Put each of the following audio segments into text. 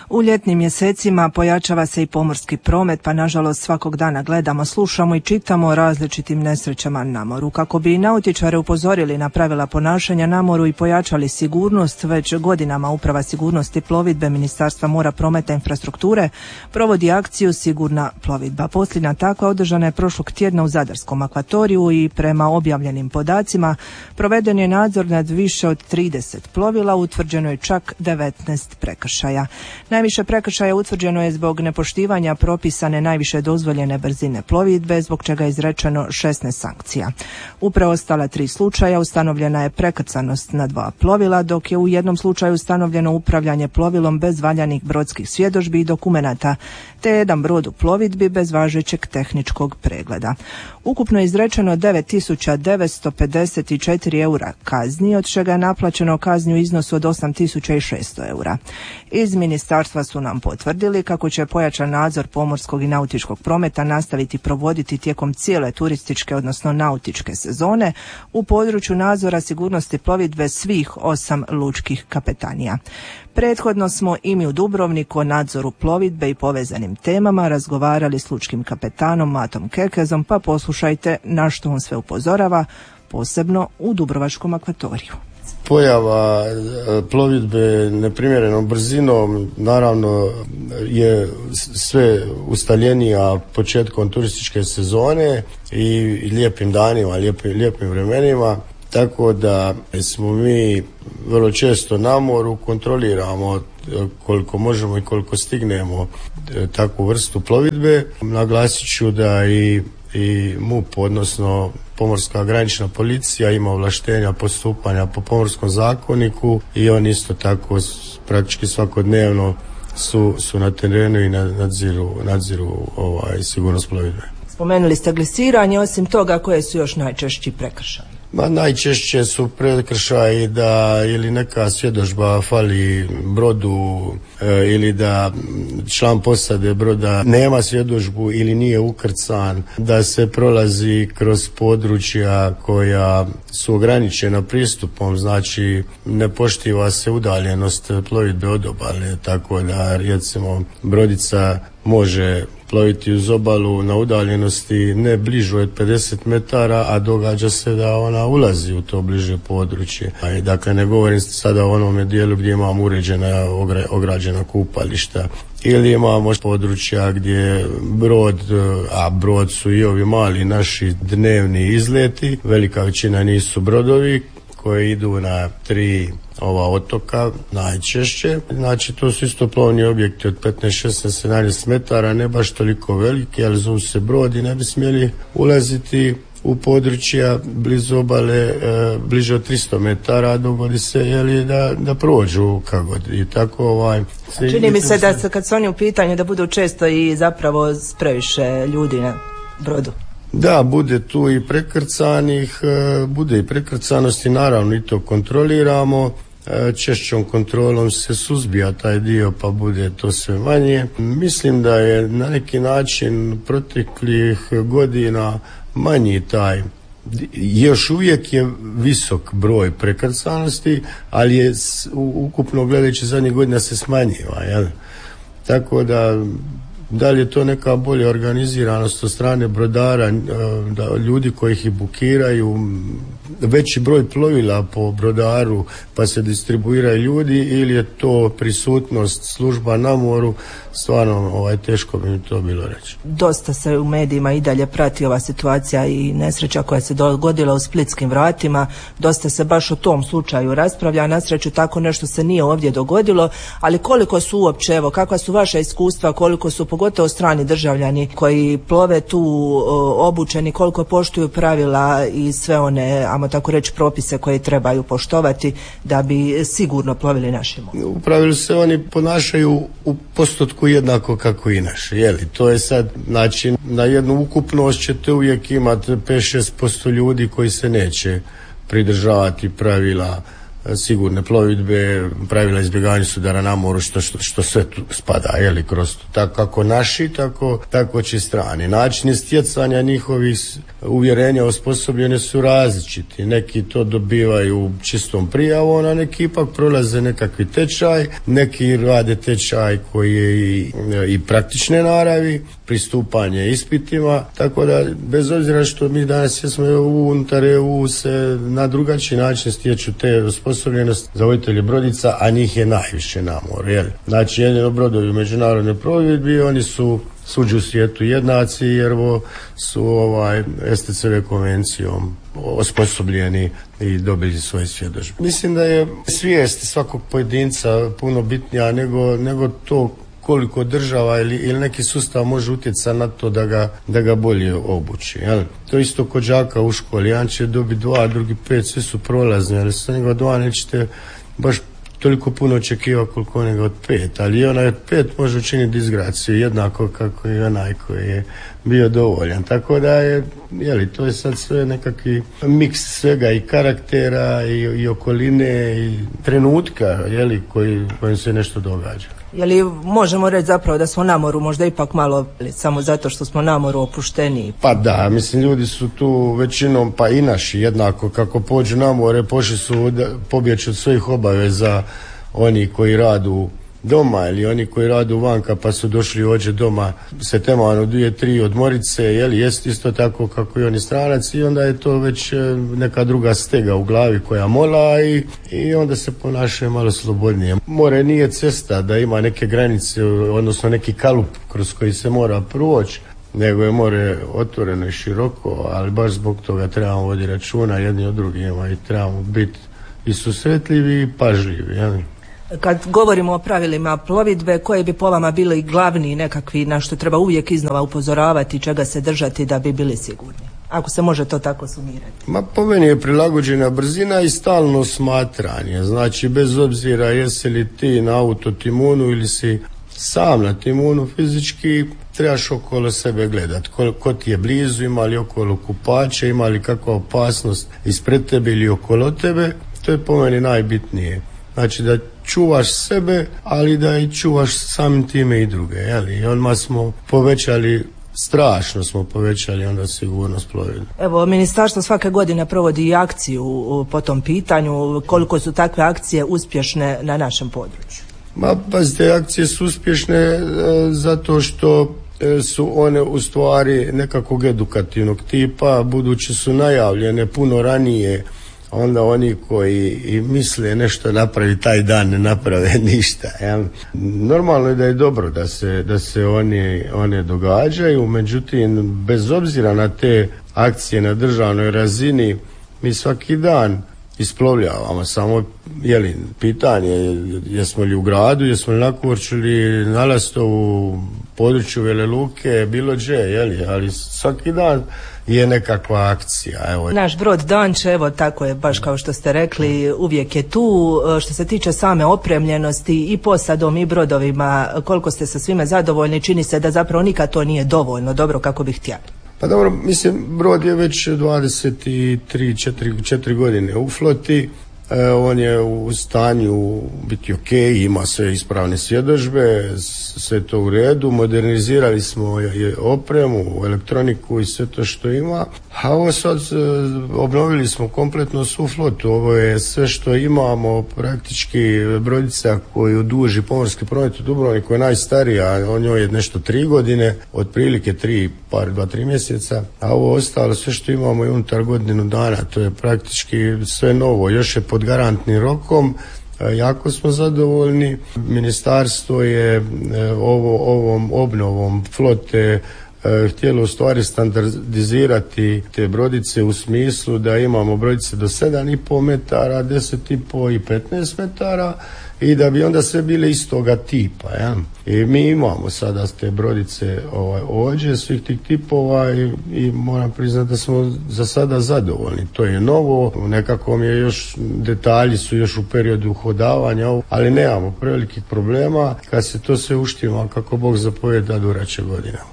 U ljetnim mjesecima pojačava se i pomorski promet, pa nažalost svakog dana gledamo, slušamo i čitamo o različitim nesrećama na moru. Kako bi nautičare upozorili na pravila ponašanja na moru i pojačali sigurnost, već godinama Uprava sigurnosti plovidbe Ministarstva mora, prometa i infrastrukture provodi akciju Sigurna plovidba. Posljednja takva održana je prošlog tjedna u Zadarskom akvatoriju i prema objavljenim podacima proveden je nadzor nad više od 30 plovila, utvrđeno je čak 19 prekršaja. Najviše prekršaja utvrđeno je zbog nepoštivanja propisane najviše dozvoljene brzine plovidbe, zbog čega je izrečeno 16 sankcija. U preostala 3 slučaja ustanovljena je prekrcanost na 2 plovila, dok je u jednom slučaju ustanovljeno upravljanje plovilom bez valjanih brodskih svjedodžbi i dokumenata, te jedan brod u plovidbi bez važećeg tehničkog pregleda. Ukupno je izrečeno 9.954 eura kazni, od čega je naplaćeno kazni u iznosu od 8.600 eura. Iz ministarstva su nam potvrdili kako će pojačan nadzor pomorskog i nautičkog prometa nastaviti provoditi tijekom cijele turističke, odnosno nautičke sezone u području nadzora sigurnosti plovidbe svih 8 lučkih kapetanija. Prethodno smo i mi u Dubrovniku o nadzoru plovidbe i povezanim temama razgovarali s lučkim kapetanom Matom Kekezom, pa poslušajte na što on sve upozorava, posebno u Dubrovačkom akvatoriju. Pojava plovidbe neprimjerenom brzinom naravno je sve ustaljenija početkom turističke sezone i lijepim danima, lijepim vremenima, tako da smo mi vrlo često na moru, kontroliramo koliko možemo i koliko stignemo takvu vrstu plovidbe. Naglasit ću da i MUP, odnosno Pomorska granična policija, ima ovlaštenja postupanja po Pomorskom zakoniku i oni isto tako praktički svakodnevno su na terenu i nadziru sigurnost plovidbe. Spomenuli ste glisiranje, osim toga koje su još najčešći prekršaji? Najčešće su prekršaji da ili neka svjedodžba fali brodu ili da član posade broda nema svjedodžbu ili nije ukrcan, da se prolazi kroz područja koja su ograničena pristupom, znači ne poštiva se udaljenost plovidbe od obale, tako da recimo brodica može ploviti uz obalu na udaljenosti ne bližu od 50 metara, a događa se da ona ulazi u to bliže područje. Dakle, ne govorim sada o onome dijelu gdje imamo uređena ograđena kupališta ili imamo područja gdje brod su i ovi mali naši dnevni izleti, velika većina nisu brodovi koji idu na 3 otoka najčešće. Znači to su isto plovni objekti od 15, 16, 17 metara, ne baš toliko veliki, ali zovu se brod i ne bi smjeli ulaziti u područja blizu obale bliže od 300 metara, dogodi se da prođu kako i tako Čini mi se da kad su oni u pitanju da budu često i zapravo previše ljudi na brodu. Da, bude tu i prekrcanih, bude i prekrcanosti, naravno i to kontroliramo. Češćom kontrolom se suzbija taj dio, pa bude to sve manje. Mislim da je na neki način proteklih godina manji taj, još uvijek je visok broj prekrcanosti, ali je ukupno gledajući zadnjih godina se smanjiva, jel? Tako da li je to neka bolja organiziranost od strane brodara, da ljudi koji ih bukiraju, veći broj plovila po brodaru pa se distribuiraju ljudi, ili je to prisutnost služba na moru, stvarno teško bi mi to bilo reći. Dosta se u medijima i dalje prati ova situacija i nesreća koja se dogodila u Splitskim vratima, dosta se baš o tom slučaju raspravlja, na sreću tako nešto se nije ovdje dogodilo, ali koliko su uopće, kakva su vaša iskustva, koliko su pogotovo strani državljani koji plove tu obučeni, koliko poštuju pravila i sve one, ajmo tako reći, propise koje trebaju poštovati da bi sigurno plovili našim morem? U pravilu se oni ponašaju u postotku jednako kako i naši, jeli? To je sad, znači, na jednu ukupnost ćete uvijek imati 5-6% ljudi koji se neće pridržavati pravila sigurne plovidbe, pravila izbjegavanja sudara na moru, što sve tu spada, kroz to. Tako kako naši, tako će strani. Načini stjecanja njihovih uvjerenja osposobljene su različiti. Neki to dobivaju čistom prijavom, a neki ipak prolaze nekakvi tečaj, neki rade tečaj koji je i praktične naravi, pristupanje ispitima, tako da bez obzira što mi danas jesmo unutar EU se na drugačiji način stječu te osposobljenosti za voditelje brodica, a njih je najviše na moru. Znači jedino brodovi u međunarodnoj plovidbi, oni su svuđu u svijetu jednaci jer su STCV konvencijom osposobljeni i dobili svoje svjedodžbe. Mislim da je svijest svakog pojedinca puno bitnija nego to koliko država ili neki sustav može utjecati na to da ga bolje obuči. To isto kod đaka u školi. Jedan će dobiti 2, drugi 5, svi su prolazni, ali sa njega 2 nećete baš toliko puno očekiva koliko onega od 5, ali i onaj od 5 može učiniti disgraciju jednako kako i onaj koji je bio dovoljan. Tako da je, to je sad sve nekakvi miks svega i karaktera i okoline i trenutka, kojim se nešto događa. Možemo reći zapravo da smo na moru možda ipak malo samo zato što smo na moru opušteniji? Pa da, mislim ljudi su tu većinom, pa i naši jednako kako pođu na more, pošli su pobjeći od svojih obaveza oni koji radu doma ili oni koji radu vanka pa su došli ođe doma se temano 2-3 odmorice, jest isto tako kako i oni stranac i onda je to već neka druga stega u glavi koja mola i onda se ponašaju malo slobodnije. More nije cesta da ima neke granice, odnosno neki kalup kroz koji se mora proći, nego je more otvoreno i široko, ali baš zbog toga trebamo voditi računa jedni od drugima i trebamo biti i susretljivi i pažljivi. Kad govorimo o pravilima plovidbe, koje bi po vama bili glavni nekakvi na što treba uvijek iznova upozoravati, čega se držati da bi bili sigurni? Ako se može to tako sumirati. Po meni je prilagođena brzina i stalno smatranje. Znači, bez obzira jesi li ti na autotimunu ili si sam na timunu fizički, trebaš okolo sebe gledati. Ko ti je blizu, ima li okolo kupače, ima li kakva opasnost ispred tebe ili okolo tebe, to je po meni najbitnije. Znači da čuvaš sebe, ali da i čuvaš samim time i druge. I odmah smo strašno smo povećali onda sigurnost plovidbe. Evo, ministarstvo svake godine provodi i akciju po tom pitanju. Koliko su takve akcije uspješne na našem području? Te akcije su uspješne zato što su one u stvari nekakvog edukativnog tipa, budući su najavljene puno ranije. Onda oni koji misle nešto napravi taj dan ne naprave ništa. Normalno je da je dobro da se one događaju, međutim bez obzira na te akcije na državnoj razini mi svaki dan isplovljavamo. Samo pitanje jesmo li u gradu, jesmo li na Korčuli, na Lastovu, području Vele Luke, bilo gdje, ali svaki dan je nekakva akcija. Naš brod Danče, tako je, baš kao što ste rekli, uvijek je tu. Što se tiče same opremljenosti i posadom i brodovima, koliko ste sa svime zadovoljni? Čini se da zapravo nikad to nije dovoljno dobro kako bi htjeli. Pa dobro, mislim, brod je već 23-4 godine u floti. On je u stanju biti ok, ima sve ispravne svjedodžbe, sve to u redu, modernizirali smo opremu, elektroniku i sve to što ima, a ovo sad obnovili smo kompletno svu flotu. Ovo je sve što imamo, praktički brodica koju duži pomorski promet u Dubrovniku je najstarija, on njoj je nešto 3 godine, otprilike 2-3 mjeseca, a ovo ostalo sve što imamo je unutar godinu dana, to je praktički sve novo, još je pod garantnim rokom. Jako smo zadovoljni. Ministarstvo je ovom obnovom flote htjelo u stvari standardizirati te brodice u smislu da imamo brodice do 7,5 metara, 10,5 i 15 metara i da bi onda sve bile istoga tipa. I mi imamo sada te brodice ođe svih tih tipova i moram priznati da smo za sada zadovoljni. To je novo, nekako mi je još, detalji su još u periodu uhodavanja, ali nemamo prevelikih problema. Kad se to sve uštima, kako Bog zapovijeda, durat će godina.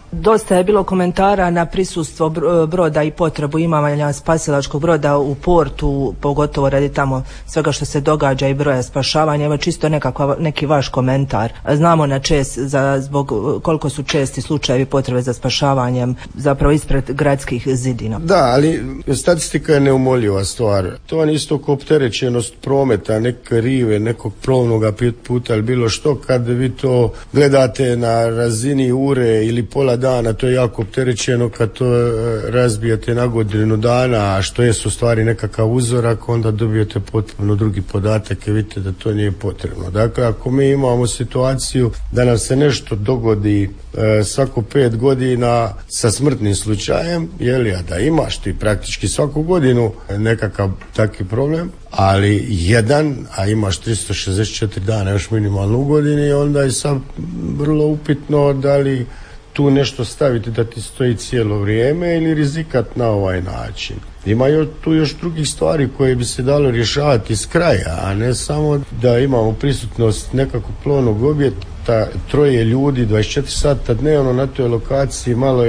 Dosta je bilo komentara na prisustvo broda i potrebu imanja spasilačkog broda u portu, pogotovo radi tamo svega što se događa i broja spašavanja. Evo čisto neki vaš komentar. Znamo zbog koliko su česti slučajevi potrebe za spašavanjem zapravo ispred gradskih zidina. Da, ali statistika je neumoljiva stvar. To je isto kao opterećenost prometa, neke rive, nekog plovnog puta ili bilo što, kad vi to gledate na razini ure ili pola dana, to je jako opterećeno. Kad to razbijate na godinu dana, a što je u stvari nekakav uzorak, onda dobijete potpuno drugi podatak i vidite da to nije potrebno. Dakle, ako mi imamo situaciju da nam se nešto dogodi svako 5 godina sa smrtnim slučajem, a da imaš ti praktički svaku godinu nekakav takvi problem, ali a imaš 364 dana još minimalno u godini, onda je sad vrlo upitno da li tu nešto staviti da ti stoji cijelo vrijeme ili rizikat na ovaj način. Ima tu još drugih stvari koje bi se dalo rješavati iz kraja, a ne samo da imamo prisutnost nekakvog plovnog objekta, 3 ljudi 24 sata dnevno na toj lokaciji, malo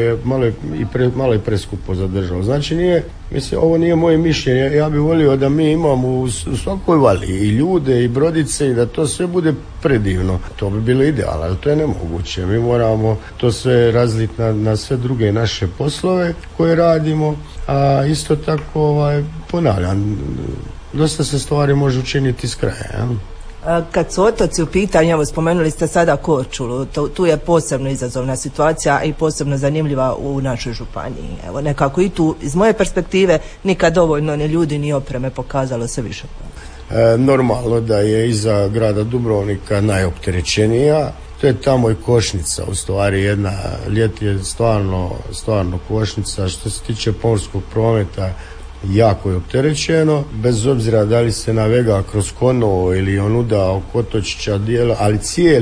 je preskupo za državu. Znači ovo nije moje mišljenje. Ja bih volio da mi imamo u svakoj vali i ljude i brodice i da to sve bude predivno. To bi bilo idealno, ali to je nemoguće. Mi moramo to sve razliti na sve druge naše poslove koje radimo, a isto tako ponavljam, dosta se stvari može učiniti iz kraja. Kad su otoci u pitanju, evo spomenuli ste sada Korčulu, tu je posebno izazovna situacija i posebno zanimljiva u našoj županiji. Evo nekako i tu iz moje perspektive nikad dovoljno ni ljudi ni opreme pokazalo se više. Normalno da je iza grada Dubrovnika najopterećenija. To je tamo i košnica, u stvari ljeti je stvarno košnica. Što se tiče pomorskog prometa, jako je opterećeno, bez obzira da li se navega kroz Konovo ili onuda oko otočića dijela, ali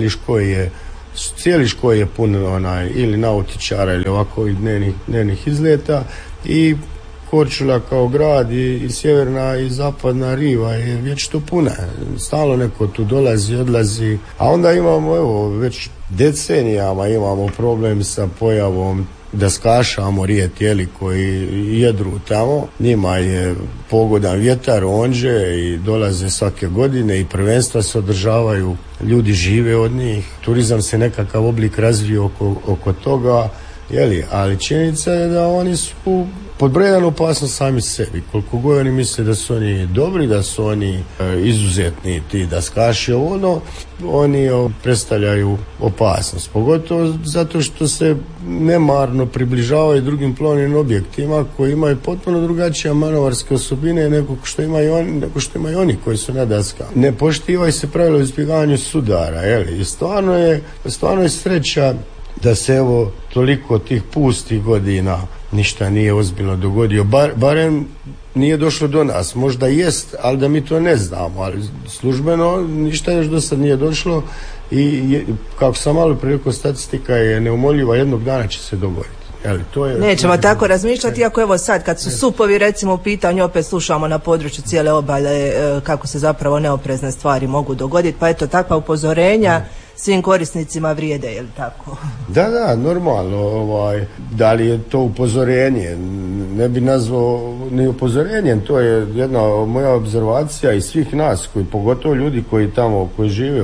cijeli škoj je pun ili nautičara ili ovakvih dnevnih izleta, i Korčula kao grad i sjeverna i zapadna riva je vječito puna. Stalno neko tu dolazi, odlazi, a onda imamo već decenijama imamo problem sa pojavom daskaša morijeti koji jedru tamo. Njima je pogodan vjetar, onđe, i dolaze svake godine i prvenstva se održavaju, ljudi žive od njih, turizam se nekakav oblik razvio oko toga, ali činjenica je da oni su pod broj jedan opasnost sami sebi. Koliko god oni misle da su oni dobri, da su oni izuzetni ti daskaši, oni predstavljaju opasnost. Pogotovo zato što se nemarno približavaju drugim plovnim objektima koji imaju potpuno drugačije manovarske osobine nego što imaju oni koji su na daskama. Ne poštivaju se pravila o izbjegavanju sudara, i stvarno je sreća da se toliko tih pustih godina ništa nije ozbiljno dogodio, barem nije došlo do nas, možda jest, ali da mi to ne znamo, ali službeno ništa još do sad nije došlo i kako sam malo prije rekao, statistika je neumoljiva, jednog dana će se dogoditi. Nećemo tako razmišljati, iako sad kad su supovi recimo u pitanju, opet slušamo na području cijele obale kako se zapravo neoprezne stvari mogu dogoditi, pa takva upozorenja svim korisnicima vrijede, je li tako? Da, normalno. Da li je to upozorenje? Ne bi nazvao ni upozorenjem, to je jedna moja obzervacija i svih nas, pogotovo ljudi koji žive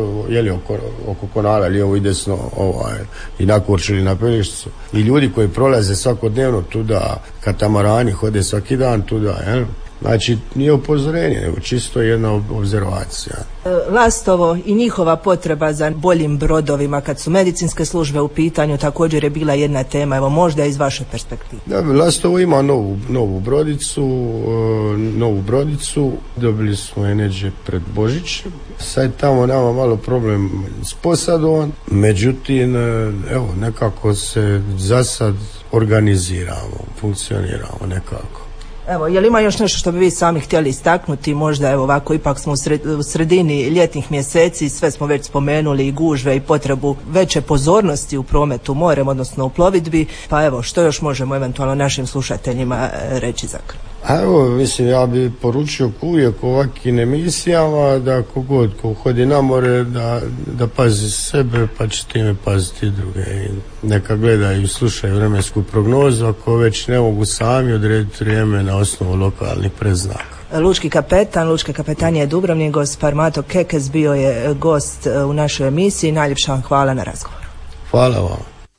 oko Konala, lijevo i desno, i na Korčuli, na Pelješcu, i ljudi koji prolaze svakodnevno tuda, katamarani hode svaki dan tuda, Znači, nije upozorenje, nego čisto jedna obzervacija. Lastovo i njihova potreba za boljim brodovima kad su medicinske službe u pitanju također je bila jedna tema, možda iz vaše perspektive. Da, Lastovo ima novu brodicu, dobili smo je neđe pred Božić. Sad tamo nama malo problem s posadom, međutim, nekako se za sad organiziramo, funkcioniramo nekako. Je li ima još nešto što bi vi sami htjeli istaknuti? Možda ovako, ipak smo u sredini ljetnih mjeseci, sve smo već spomenuli, i gužve i potrebu veće pozornosti u prometu morem, odnosno u plovidbi, pa što još možemo eventualno našim slušateljima reći za kraj? A evo, mislim, ja bi poručio uvijek u ovakvim emisijama da kogod ko hodi na more da pazi sebe, pa će time paziti druge. I neka gledaju i slušaju vremensku prognozu, ako već ne mogu sami odrediti vrijeme na osnovu lokalnih predznaka. Lučki kapetan Lučke kapetanije Dubrovnik, gospar Mato Kekes bio je gost u našoj emisiji. Najljepša vam hvala na razgovor. Hvala vam.